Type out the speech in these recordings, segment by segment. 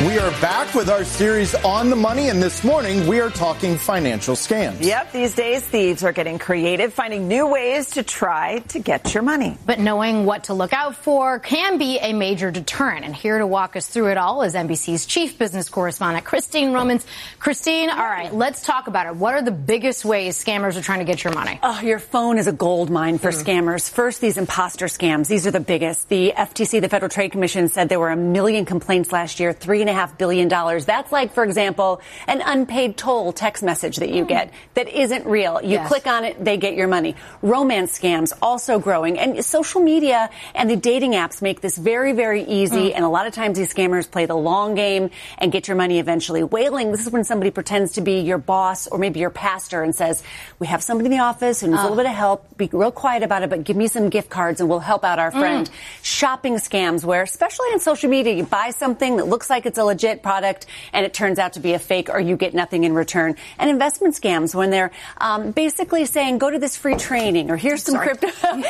We are back with our series On the Money, and this morning we are talking financial scams. Yep, these days thieves are getting creative, finding new ways to try to get your money. But knowing what to look out for can be a major deterrent. And here to walk us through it all is NBC's chief business correspondent, Christine Romans. Christine, all right, let's talk about it. What are the biggest ways scammers are trying to get your money? Oh, your phone is a gold mine for scammers. First, these imposter scams. These are the biggest. The FTC, the Federal Trade Commission, said there were 1 million complaints last year, $3.5 billion. That's like, for example, an unpaid toll text message that you get that isn't real. You click on it, they get your money. Romance scams also growing. And social media and the dating apps make this very, very easy. And a lot of times these scammers play the long game and get your money eventually. Whaling, this is when somebody pretends to be your boss or maybe your pastor and says, we have somebody in the office who needs a little bit of help. Be real quiet about it, but give me some gift cards and we'll help out our friend. Shopping scams where, especially on social media, you buy something that looks like it's a legit product and it turns out to be a fake or you get nothing in return. And investment scams when they're basically saying, go to this free training or here's some crypto.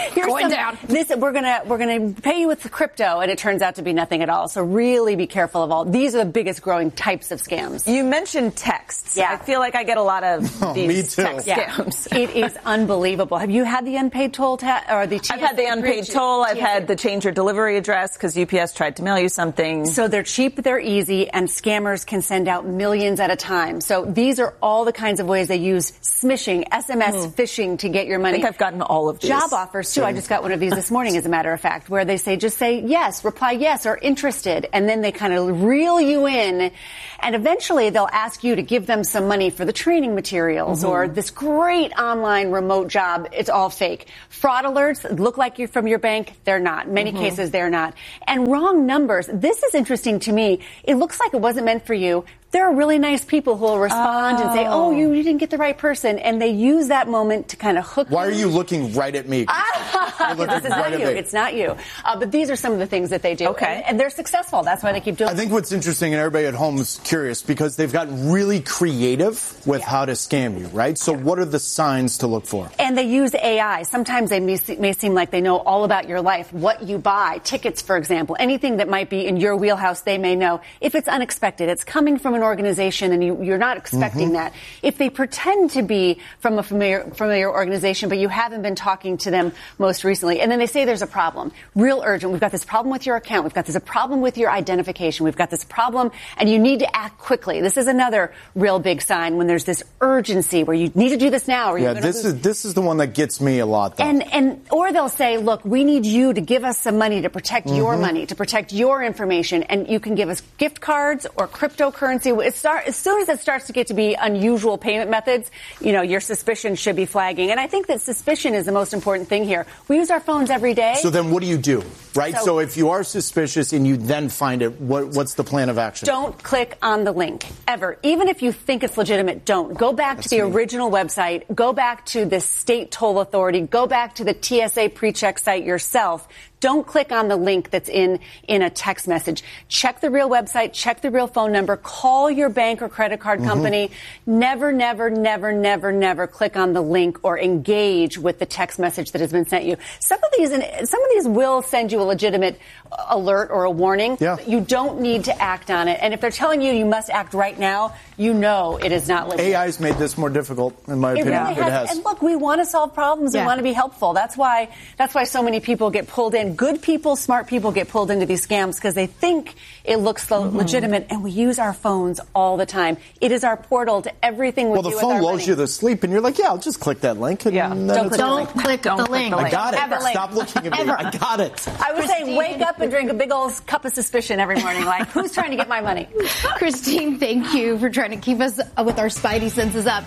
We're gonna pay you with the crypto, and it turns out to be nothing at all. So really be careful of all. These are the biggest growing types of scams. You mentioned texts. Yeah. I feel like I get a lot of these text scams. It is unbelievable. Have you had the unpaid toll or the TSA? I've had the unpaid toll. I've had the change your delivery address because UPS tried to mail you something. So they're cheap, they're easy, and scammers can send out millions at a time. So these are all the kinds of ways they use smishing, SMS phishing to get your money. I think I've gotten all of these. Job offers, too. I just got one of these this morning, as a matter of fact, where they say, just say yes, reply yes, or interested. And then they kind of reel you in. And eventually they'll ask you to give them some money for the training materials or this great online remote job. It's all fake. Fraud alerts look like you're from your bank. They're not. In many cases, they're not. And wrong numbers. This is interesting to me. It looks like it wasn't meant for you. There are really nice people who will respond and say, oh, you didn't get the right person. And they use that moment to kind of hook you. Why are you looking right at me? This is not you. It's not you. But these are some of the things that they do. Okay. And they're successful. That's why they keep doing it. I think what's interesting, and everybody at home is curious, because they've gotten really creative with how to scam you, right? So what are the signs to look for? And they use AI. Sometimes they may seem like they know all about your life, what you buy, tickets, for example, anything that might be in your wheelhouse, they may know. If it's unexpected, it's coming from an organization and you're not expecting that. If they pretend to be from a familiar organization, but you haven't been talking to them most recently, and then they say there's a problem, real urgent. We've got this problem with your account. We've got this problem with your identification. We've got this problem, and you need to act quickly. This is another real big sign when there's this urgency where you need to do this now. Or you're this is the one that gets me a lot, though. Or they'll say, look, we need you to give us some money to protect your money, to protect your information, and you can give us gift cards or cryptocurrency. As soon as it starts to get to be unusual payment methods, your suspicion should be flagging. And I think that suspicion is the most important thing here. We use our phones every day. So then what do you do, right? So if you are suspicious and you then find it, what's the plan of action? Don't click on the link, ever. Even if you think it's legitimate, don't. Go back to the original website. Go back to the state toll authority. Go back to the TSA PreCheck site yourself. Don't click on the link that's in a text message. Check the real website. Check the real phone number. Call your bank or credit card company. Never, never, never, never, never click on the link or engage with the text message that has been sent you. Some of these will send you a legitimate alert or a warning. Yeah. You don't need to act on it. And if they're telling you must act right now, it is not legit. AI's made this more difficult, in my opinion. It really has. And look, we want to solve problems. We want to be helpful. That's why so many people get pulled in. Good people, smart people get pulled into these scams because they think it looks legitimate, and we use our phones all the time. It is our portal to everything we do with our money. Well, the phone lulls you to sleep, and you're like, I'll just click that link. And Don't click the link. I got it. Ever. Stop looking at me. I got it. I would say wake up and drink a big old cup of suspicion every morning. Like, who's trying to get my money? Christine, thank you for trying to keep us with our spidey senses up.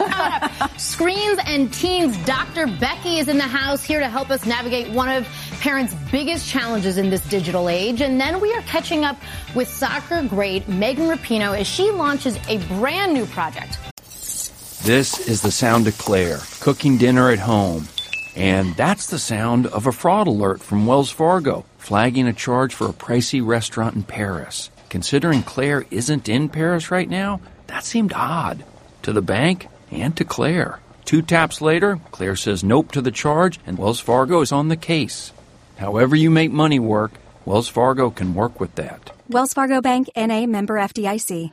Screens and Teens, Dr. Becky is in the house here to help us navigate one of parents' biggest challenges in this digital age. And then we are catching up with soccer great Megan Rapinoe as she launches a brand new project. This is the sound of Claire cooking dinner at home. And that's the sound of a fraud alert from Wells Fargo, flagging a charge for a pricey restaurant in Paris. Considering Claire isn't in Paris right now, that seemed odd to the bank and to Claire. 2 taps later, Claire says nope to the charge, and Wells Fargo is on the case. However you make money work, Wells Fargo can work with that. Wells Fargo Bank, N.A., member FDIC.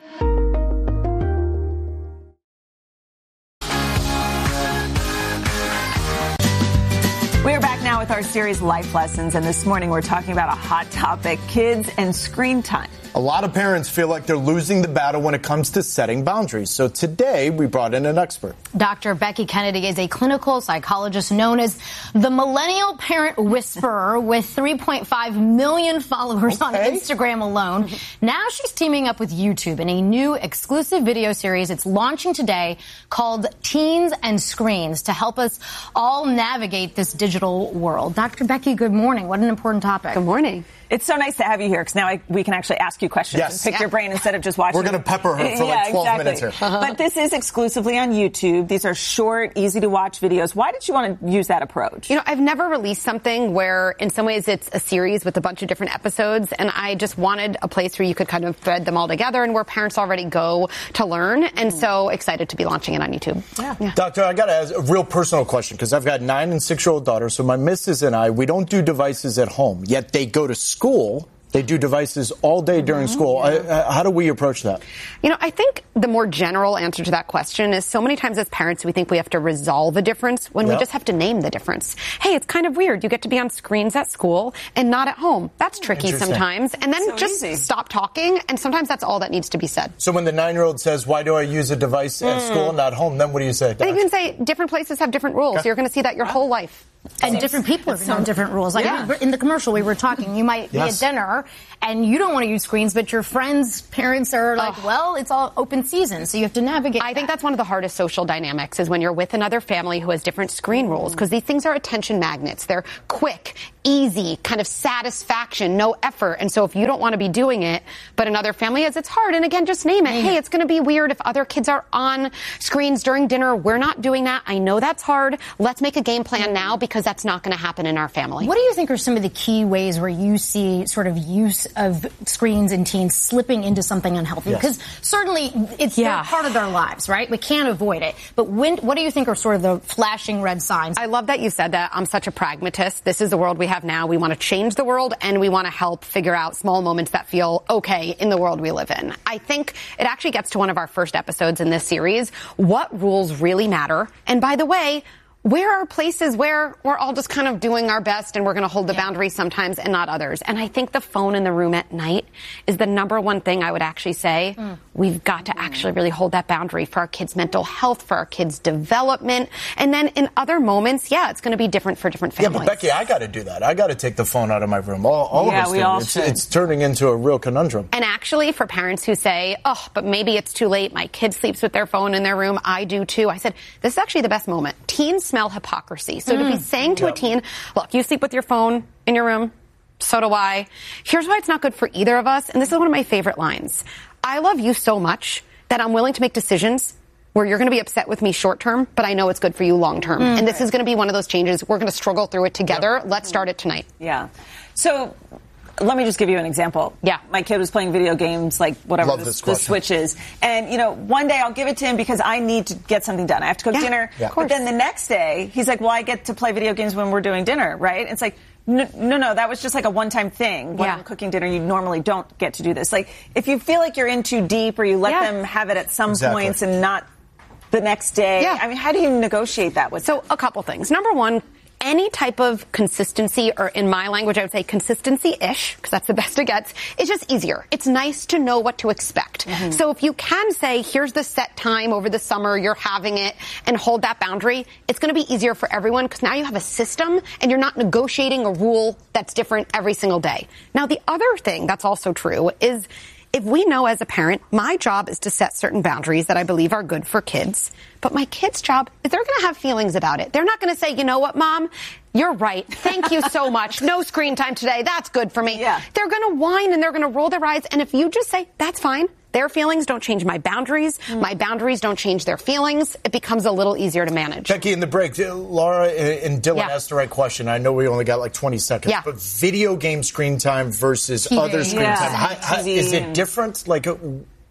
We are back now with our series Life Lessons, and this morning we're talking about a hot topic, kids and screen time. A lot of parents feel like they're losing the battle when it comes to setting boundaries. So today we brought in an expert. Dr. Becky Kennedy is a clinical psychologist known as the Millennial Parent Whisperer with 3.5 million followers on Instagram alone. Now she's teaming up with YouTube in a new exclusive video series. It's launching today called Teens and Screens to help us all navigate this digital world. Dr. Becky, good morning. What an important topic. Good morning. It's so nice to have you here because now we can actually ask you questions and pick your brain instead of just watching. We're going to pepper her for like 12 minutes here. But this is exclusively on YouTube. These are short, easy to watch videos. Why did you want to use that approach? You know, I've never released something where in some ways it's a series with a bunch of different episodes, and I just wanted a place where you could kind of thread them all together and where parents already go to learn. And so excited to be launching it on YouTube. Yeah. Doctor, I got to ask a real personal question because I've got 9 and 6-year-old daughters. So my missus and I, we don't do devices at home, yet they go to school. They do devices all day during school. How do we approach that? You know, I think the more general answer to that question is so many times as parents we think we have to resolve a difference when we just have to name the difference. Hey, it's kind of weird. You get to be on screens at school and not at home. That's tricky sometimes. And then stop talking, and sometimes that's all that needs to be said. So when the 9-year-old says, why do I use a device at school and not home, then what do you say, Doc? You can say different places have different rules. You're going to see that your whole life. And different people have known different rules. Like in the commercial we were talking, you might be at dinner and you don't want to use screens, but your friends' parents are like, well, it's all open season, so you have to navigate. I think that's one of the hardest social dynamics is when you're with another family who has different screen rules, because these things are attention magnets. They're quick, easy, kind of satisfaction, no effort. And so if you don't want to be doing it, but another family is, it's hard. And again, just name it. Hey, it's going to be weird if other kids are on screens during dinner. We're not doing that. I know that's hard. Let's make a game plan now because that's not going to happen in our family. What do you think are some of the key ways where you see sort of use of screens in teens slipping into something unhealthy? Because certainly it's part of their lives, right? We can't avoid it. But what do you think are sort of the flashing red signs? I love that you said that. I'm such a pragmatist. This is the world we have now. We want to change the world, and we want to help figure out small moments that feel okay in the world we live in. I think it actually gets to one of our first episodes in this series. What rules really matter? And by the way, where are places where we're all just kind of doing our best and we're going to hold the boundaries sometimes and not others? And I think the phone in the room at night is the number one thing I would actually say. We've got to actually really hold that boundary for our kids' mental health, for our kids' development. And then in other moments, it's going to be different for different families. Yeah, but Becky, I got to do that. I got to take the phone out of my room. All of us do. It's turning into a real conundrum. And actually, for parents who say, but maybe it's too late. My kid sleeps with their phone in their room. I do too. I said, this is actually the best moment. Teens smell hypocrisy. So to be saying to a teen, look, you sleep with your phone in your room, so do I. Here's why it's not good for either of us. And this is one of my favorite lines. I love you so much that I'm willing to make decisions where you're going to be upset with me short term, but I know it's good for you long term. And this is going to be one of those changes. We're going to struggle through it together. Let's start it tonight. Yeah. So let me just give you an example. Yeah. My kid was playing video games, like whatever the Switch is. And, one day I'll give it to him because I need to get something done. I have to cook dinner. Yeah. But then the next day, he's like, well, I get to play video games when we're doing dinner, right? It's like, no, that was just like a one-time thing. When I'm cooking dinner, you normally don't get to do this. Like, if you feel like you're in too deep or you let them have it at some points and not the next day, I mean, how do you negotiate that with them? So a couple things. Number one, any type of consistency, or in my language, I would say consistency-ish, because that's the best it gets, is just easier. It's nice to know what to expect. So if you can say, here's the set time over the summer, you're having it, and hold that boundary, it's going to be easier for everyone, because now you have a system, and you're not negotiating a rule that's different every single day. Now, the other thing that's also true is, if we know as a parent, my job is to set certain boundaries that I believe are good for kids, but my kid's job is they're going to have feelings about it. They're not going to say, you know what, Mom, you're right. Thank you so much. No screen time today. That's good for me. They're going to whine and they're going to roll their eyes. And if you just say, that's fine. Their feelings don't change my boundaries. My boundaries don't change their feelings. It becomes a little easier to manage. Becky, in the break, Laura and Dylan asked the right question. I know we only got like 20 seconds, but video game screen time versus other screen time. How, is it different? Like,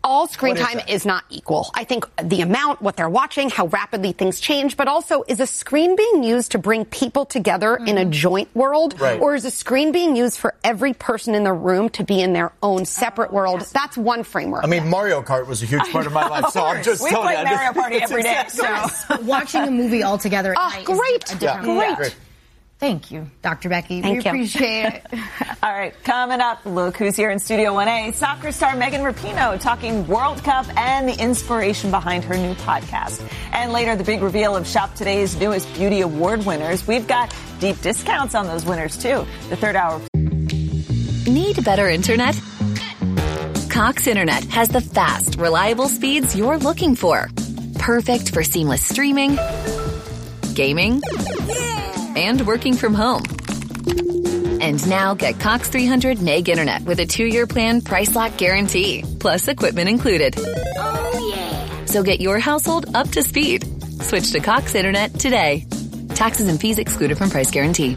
all screen time is not equal. I think the amount, what they're watching, how rapidly things change, but also is a screen being used to bring people together in a joint world? Right. Or is a screen being used for every person in the room to be in their own separate world? Yes. That's one framework. I mean, Mario Kart was a huge part of my life, so I'm just telling you. We play Mario Party every day. So. Watching a movie all together at night great. is a different great. Thank you, Dr. Becky. Thank you. Appreciate it. All right, coming up, look who's here in Studio 1A. Soccer star Megan Rapinoe talking World Cup and the inspiration behind her new podcast. And later, the big reveal of Shop Today's newest beauty award winners. We've got deep discounts on those winners, too. The third hour. Need better internet? Cox Internet has the fast, reliable speeds you're looking for. Perfect for seamless streaming, gaming, and working from home. And now get Cox 300 meg internet with a 2-year plan price lock guarantee, plus equipment included. Oh, yeah. So get your household up to speed. Switch to Cox Internet today. Taxes and fees excluded from price guarantee.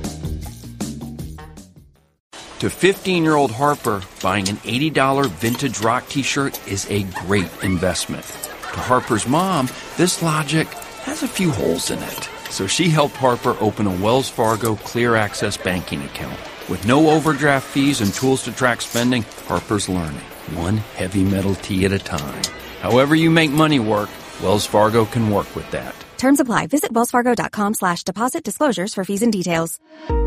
To 15-year-old Harper, buying an $80 vintage rock t-shirt is a great investment. To Harper's mom, this logic has a few holes in it. So she helped Harper open a Wells Fargo Clear Access banking account. With no overdraft fees and tools to track spending, Harper's learning, one heavy metal tee at a time. However you make money work, Wells Fargo can work with that. Terms apply. Visit wellsfargo.com/deposit disclosures for fees and details.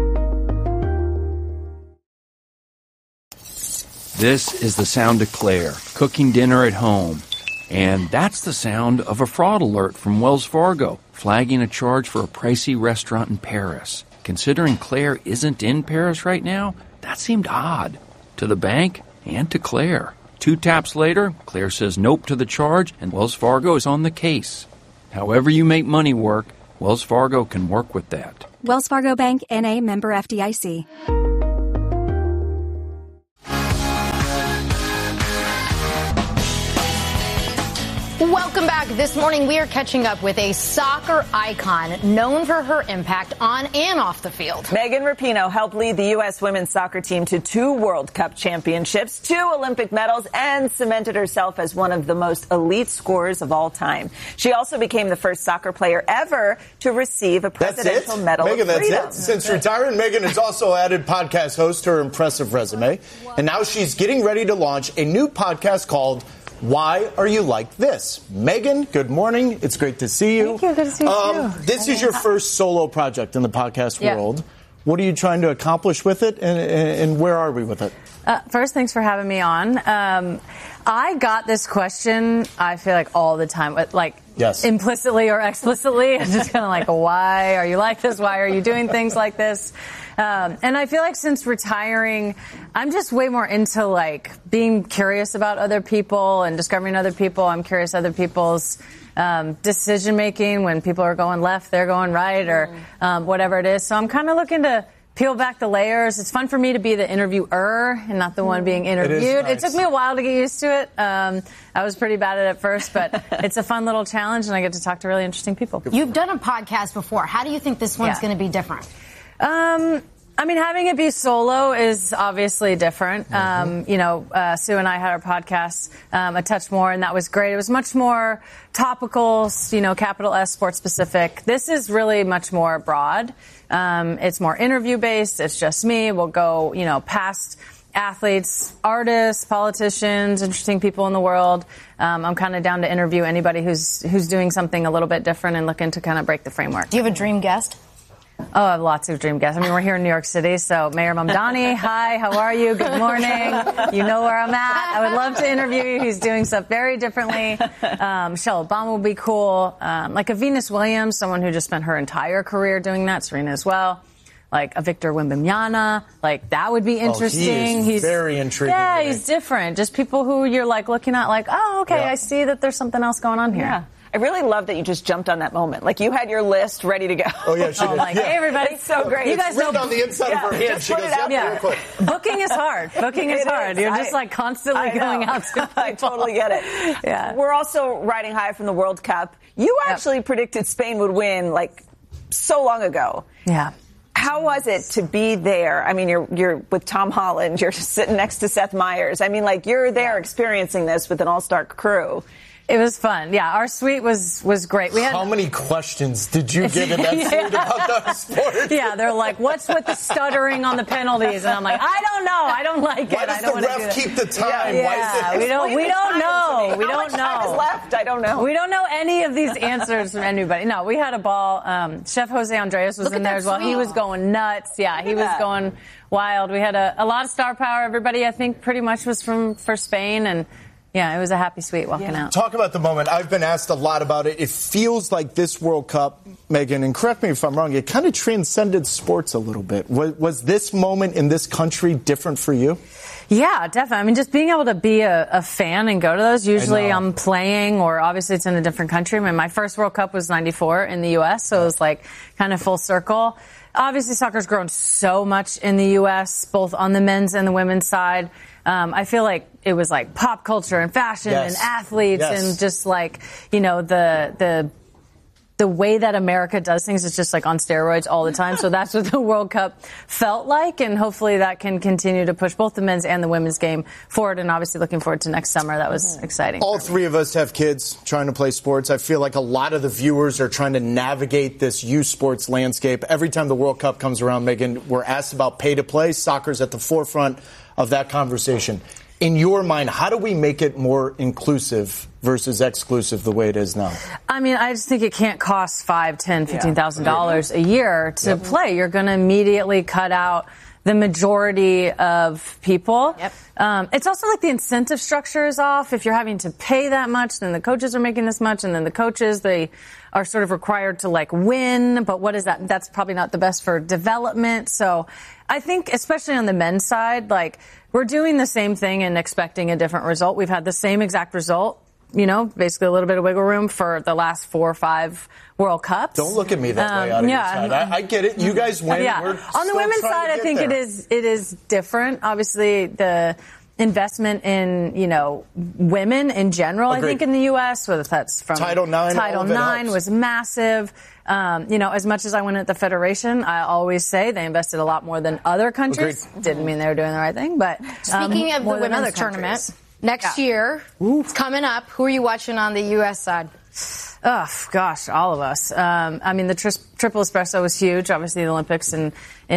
This is the sound of Claire, cooking dinner at home. And that's the sound of a fraud alert from Wells Fargo, flagging a charge for a pricey restaurant in Paris. Considering Claire isn't in Paris right now, that seemed odd. To the bank and to Claire. 2 taps later, Claire says nope to the charge, and Wells Fargo is on the case. However you make money work, Wells Fargo can work with that. Wells Fargo Bank, N.A., member FDIC. Welcome back. This morning, we are catching up with a soccer icon known for her impact on and off the field. Megan Rapinoe helped lead the U.S. women's soccer team to 2 World Cup championships, 2 Olympic medals, and cemented herself as one of the most elite scorers of all time. She also became the first soccer player ever to receive a Presidential Medal Megan, of Freedom. that's it. Since retiring, Megan has also added podcast host to her impressive resume. And now she's getting ready to launch a new podcast called Why Are You Like This? Megan, good morning. It's great to see you. Thank you. Good to see you too. This is your first solo project in the podcast world. What are you trying to accomplish with it, and where are we with it? First, thanks for having me on. I got this question, I feel like, all the time, like implicitly or explicitly. I'm just kind of like, why are you like this? Why are you doing things like this? And I feel like since retiring, I'm just way more into like being curious about other people and discovering other people. I'm curious other people's decision making. When people are going left, they're going right, or whatever it is. So I'm kind of looking to peel back the layers. It's fun for me to be the interviewer and not the one being interviewed. It took me a while to get used to it. I was pretty bad at it at first, but it's a fun little challenge, and I get to talk to really interesting people. You've done a podcast before. How do you think this one's going to be different? I mean, having it be solo is obviously different. Sue and I had our podcast a touch more, and that was great. It was much more topical, capital S, sports specific. This is really much more broad. It's more interview based. It's just me. We'll go, past athletes, artists, politicians, interesting people in the world. I'm kind of down to interview anybody who's doing something a little bit different and looking to kind of break the framework. Do you have a dream guest? Oh, I have lots of dream guests. I mean, we're here in New York City, so Mayor Mamdani, hi, how are you? Good morning. You know where I'm at. I would love to interview you. He's doing stuff very differently. Michelle Obama would be cool. Like a Venus Williams, someone who just spent her entire career doing that. Serena as well. Like a Victor Wembanyama. Like, that would be interesting. He's very intriguing. Yeah, he's different. Just people who you're like looking at like, oh, okay, I see that there's something else going on here. Yeah. I really love that you just jumped on that moment. Like, you had your list ready to go. Oh, yeah, she did. Like, hey, everybody. It's so great. You guys know on the inside of her hand. She goes out real quick. Booking is hard. Booking is hard. You're just like constantly going out to people. I totally get it. Yeah. We're also riding high from the World Cup. You actually predicted Spain would win, like, so long ago. Yeah. How was it to be there? I mean, you're with Tom Holland. You're sitting next to Seth Meyers. I mean, like, you're there experiencing this with an all-star crew. It was fun. Yeah, our suite was great. How many questions did you get in that suite about the sport? Yeah, they're like, what's with the stuttering on the penalties? And I'm like, I don't know. I don't like Why it. does I don't the ref keep the time? Yeah. Why is it? We don't know. We don't know. How much time is left? I don't know. We don't know any of these answers from anybody. No, we had a ball. Chef Jose Andres was in there as well. He was going nuts. Yeah, he was going wild. We had a lot of star power. Everybody, I think, pretty much was for Spain, and yeah, it was a happy suite walking out. Talk about the moment. I've been asked a lot about it. It feels like this World Cup, Megan, and correct me if I'm wrong, it kind of transcended sports a little bit. Was this moment in this country different for you? Yeah, definitely. I mean, just being able to be a fan and go to those. Usually I'm playing, or obviously it's in a different country. I mean, my first World Cup was 94 in the U.S., so it was like kind of full circle. Obviously, soccer's grown so much in the U.S., both on the men's and the women's side. I feel like it was like pop culture and fashion and athletes and just like, you know, the way that America does things is just like on steroids all the time. So that's what the World Cup felt like. And hopefully that can continue to push both the men's and the women's game forward. And obviously looking forward to next summer. That was exciting. All three of us have kids trying to play sports. I feel like a lot of the viewers are trying to navigate this youth sports landscape. Every time the World Cup comes around, Megan, we're asked about pay to play. Soccer's at the forefront of that conversation. In your mind, how do we make it more inclusive versus exclusive the way it is now? I mean, I just think it can't cost $5,000, $10,000, $15,000 a year to play. You're going to immediately cut out the majority of people. It's also like the incentive structure is off. If you're having to pay that much, then the coaches are making this much, and then the coaches, they are sort of required to like win. But what is that? That's probably not the best for development. So I think, especially on the men's side, like, we're doing the same thing and expecting a different result. We've had the same exact result, you know, basically a little bit of wiggle room for the last 4 or 5 World Cups. Don't look at me that way out of your side. I get it. You guys win. Yeah. On the women's side, I think it is different. Obviously, the investment in, you know, women in general, I think in the U.S., whether that's from Title IX was massive. You know, as much as I went at the Federation, I always say they invested a lot more than other countries. Didn't mean they were doing the right thing, but speaking of the women's tournament, next year, it's coming up. Who are you watching on the U.S. side? Oh, gosh, all of us. I mean, the triple espresso was huge. Obviously, the Olympics in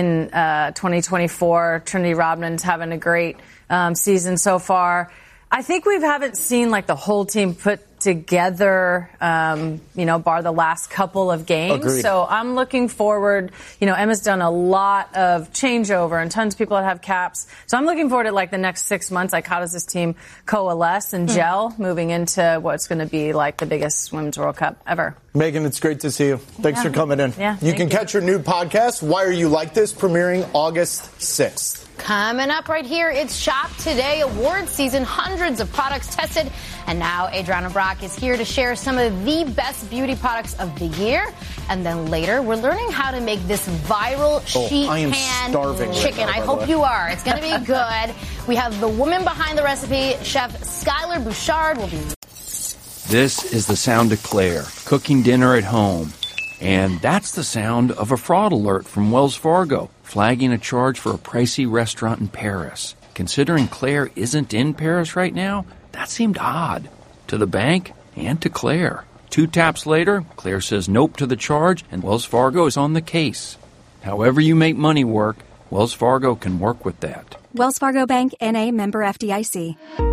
2024. Trinity Rodman's having a great season so far. I think we haven't seen like the whole team put together, you know, bar the last couple of games. Agreed. So I'm looking forward. You know, Emma's done a lot of changeover and tons of people that have caps. So I'm looking forward to like the next 6 months. Like, how does this team coalesce and gel moving into what's going to be like the biggest Women's World Cup ever? Megan, it's great to see you. Thanks for coming in. Yeah, you can catch your new podcast, Why Are You Like This, premiering August 6th. Coming up right here, it's Shop Today award season. Hundreds of products tested. And now Adriana Brock is here to share some of the best beauty products of the year. And then later, we're learning how to make this viral sheet pan chicken. I hope you are. It's going to be good. We have the woman behind the recipe, Chef Skylar Bouchard, will be. This is the sound of Claire, cooking dinner at home. And that's the sound of a fraud alert from Wells Fargo, flagging a charge for a pricey restaurant in Paris. Considering Claire isn't in Paris right now, that seemed odd to the bank and to Claire. 2 taps later, Claire says nope to the charge, and Wells Fargo is on the case. However you make money work, Wells Fargo can work with that. Wells Fargo Bank, N.A., member FDIC.